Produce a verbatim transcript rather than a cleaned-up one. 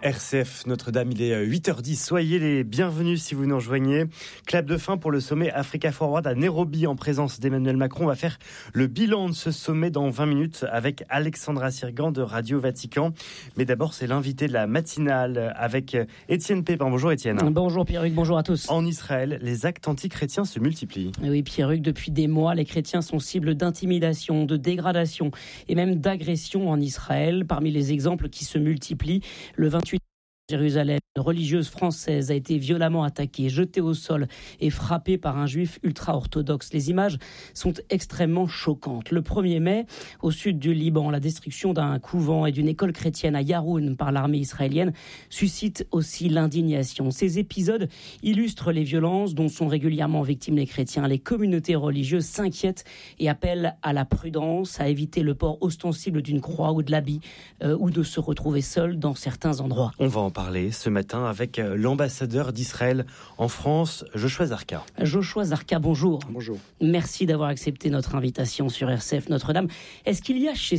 R C F Notre-Dame, il est huit heures dix. Soyez les bienvenus si vous nous rejoignez. Clap de fin pour le sommet Africa Forward à Nairobi en présence d'Emmanuel Macron. On va faire le bilan de ce sommet dans vingt minutes avec Alexandra Sirgan de Radio Vatican. Mais d'abord, c'est l'invité de la matinale avec Étienne Pépin. Bonjour Étienne. Bonjour Pierre-Hugues, bonjour à tous. En Israël, les actes anti-chrétiens se multiplient. Oui Pierre-Hugues, depuis des mois, les chrétiens sont cibles d'intimidation, de dégradation et même d'agression en Israël. Parmi les exemples qui se multiplient, le vingt-huit Jérusalem, une religieuse française a été violemment attaquée, jetée au sol et frappée par un juif ultra-orthodoxe. Les images sont extrêmement choquantes. Le premier mai, au sud du Liban, la destruction d'un couvent et d'une école chrétienne à Yaroun par l'armée israélienne suscite aussi l'indignation. Ces épisodes illustrent les violences dont sont régulièrement victimes les chrétiens. Les communautés religieuses s'inquiètent et appellent à la prudence, à éviter le port ostensible d'une croix ou de l'habit euh, ou de se retrouver seul dans certains endroits. On va en parler ce matin avec l'ambassadeur d'Israël en France, Joshua Zarka. Joshua Zarka, bonjour. Bonjour. Merci d'avoir accepté notre invitation sur R C F Notre-Dame. Est-ce qu'il y a chez